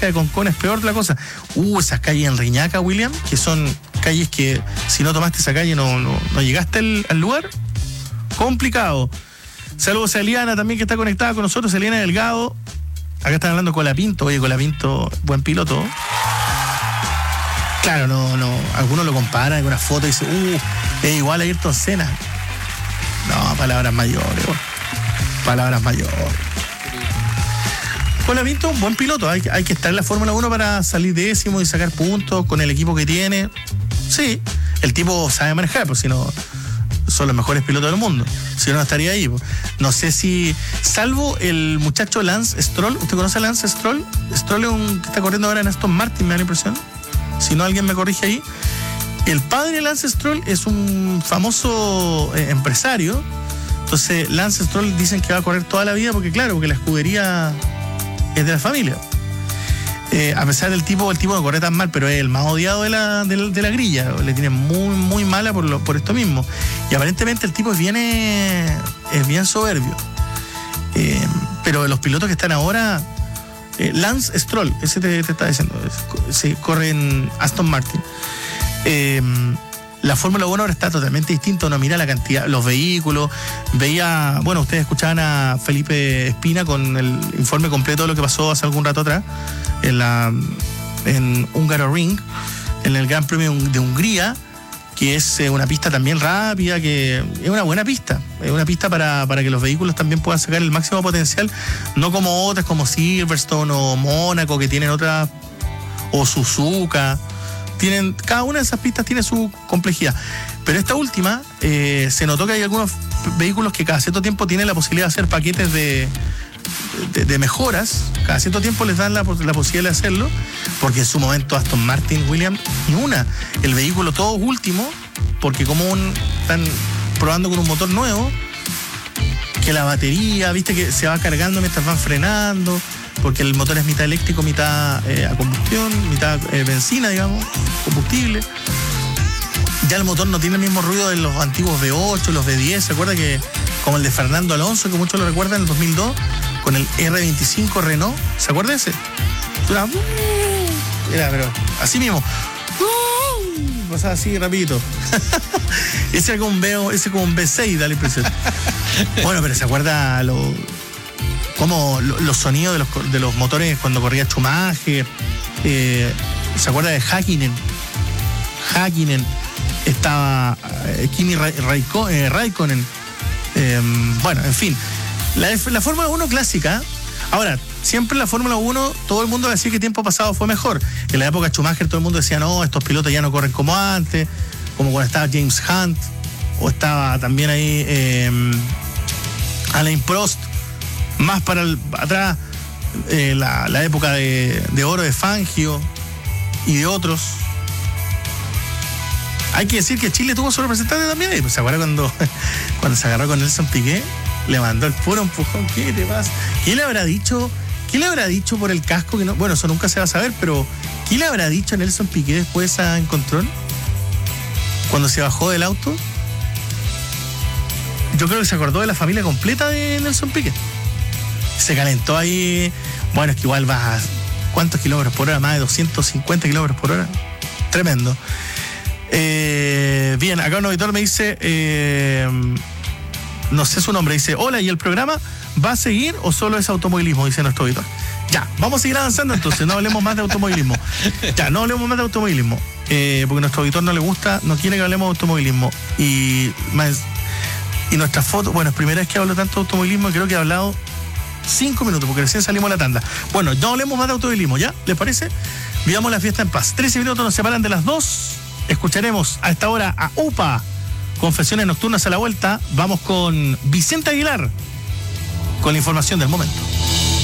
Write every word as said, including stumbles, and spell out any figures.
de Concón es peor la cosa. Uh, esas calles en Riñaca, William, que son calles que si no tomaste esa calle no, no, no llegaste al, al lugar. Complicado. Saludos a Eliana también, que está conectada con nosotros, Eliana Delgado. Acá están hablando con Colapinto. Oye, Colapinto, buen piloto. Claro, no, no. Algunos lo comparan en una foto y dicen, uh, es igual a Ayrton Senna. No, palabras mayores, bueno. Palabras mayores. Colapinto, un buen piloto. Hay, hay que estar en la Fórmula uno para salir décimo y sacar puntos con el equipo que tiene. Sí, el tipo sabe manejar, pues si no, son los mejores pilotos del mundo. Si no, no estaría ahí. Pues. No sé si, salvo el muchacho Lance Stroll. ¿Usted conoce a Lance Stroll? Stroll es un que está corriendo ahora en Aston Martin, me da la impresión. Si no, alguien me corrige ahí. El padre de Lance Stroll es un famoso eh, empresario. Entonces, Lance Stroll dicen que va a correr toda la vida porque, claro, porque la escudería es de la familia. Eh, a pesar del tipo, el tipo no corre tan mal, pero es el más odiado de la, de la, de la grilla. Le tiene muy, muy mala por, lo, por esto mismo. Y aparentemente el tipo es bien, eh, es bien soberbio. Eh, pero de los pilotos que están ahora... Eh, Lance Stroll, ese te, te está diciendo, se corre en Aston Martin. Eh, la Fórmula uno ahora está totalmente distinto, no mira la cantidad, los vehículos. Veía, bueno, ustedes escuchaban a Felipe Espina con el informe completo de lo que pasó hace algún rato atrás en la en Hungaroring, en el Gran Premio de Hungría, que es una pista también rápida, que es una buena pista, es una pista para, para que los vehículos también puedan sacar el máximo potencial, no como otras como Silverstone o Mónaco, que tienen otras, o Suzuka, tienen, cada una de esas pistas tiene su complejidad, pero esta última, eh, se notó que hay algunos vehículos que cada cierto tiempo tienen la posibilidad de hacer paquetes de De, de mejoras, cada cierto tiempo les dan la, la posibilidad de hacerlo, porque en su momento Aston Martin, William, ni una, el vehículo todo último, porque como un, están probando con un motor nuevo, que la batería, viste que se va cargando mientras van frenando, porque el motor es mitad eléctrico, mitad eh, a combustión, mitad eh, benzina, digamos, combustible. Ya el motor no tiene el mismo ruido de los antiguos V ocho, los V diez, ¿se acuerda que como el de Fernando Alonso, que muchos lo recuerdan, en el dos mil dos, con el R veinticinco Renault, ¿se acuerda ese? Era, era pero así mismo, pasaba así rapidito. Ese era como un V, ese como un V seis, da la impresión. Bueno, pero ¿se acuerda lo, cómo, lo, los sonidos de los, de los motores cuando corría Schumacher? Eh, ¿Se acuerda de Häkkinen? Häkkinen, estaba eh, Kimi Raikko, eh, Raikkonen. Eh, bueno, en fin, la, la Fórmula uno clásica. Ahora, siempre en la Fórmula uno todo el mundo va a decir que tiempo pasado fue mejor. En la época de Schumacher todo el mundo decía, no, estos pilotos ya no corren como antes, como cuando estaba James Hunt, o estaba también ahí eh, Alain Prost, más para el, atrás, eh, la, la época de, de oro de Fangio y de otros. Hay que decir que Chile tuvo su representante también. ¿Se acuerda cuando, cuando se agarró con Nelson Piquet? Le mandó el puro empujón. ¿Qué te pasa? ¿Qué le habrá dicho? ¿Qué le habrá dicho por el casco? Que no, bueno, eso nunca se va a saber, pero ¿qué le habrá dicho a Nelson Piquet después de esa encontrón? Cuando se bajó del auto. Yo creo que se acordó de la familia completa de Nelson Piquet. Se calentó ahí. Bueno, es que igual va a ¿cuántos kilómetros por hora? Más de doscientos cincuenta kilómetros por hora. Tremendo. Eh, bien, acá un auditor me dice, eh, no sé su nombre, dice, hola, ¿y el programa va a seguir o solo es automovilismo? Dice nuestro auditor. Ya, vamos a seguir avanzando entonces, no hablemos más de automovilismo. Ya, no hablemos más de automovilismo, eh, porque a nuestro auditor no le gusta, no quiere que hablemos de automovilismo. Y, más, y nuestra foto, bueno, es primera vez que hablo tanto de automovilismo y creo que he hablado cinco minutos, porque recién salimos a la tanda. Bueno, no hablemos más de automovilismo, ¿ya? ¿Les parece? Vivamos la fiesta en paz. trece minutos nos separan de las dos. Escucharemos a esta hora a UPA, Confesiones Nocturnas a la vuelta. Vamos con Vicente Aguilar, con la información del momento.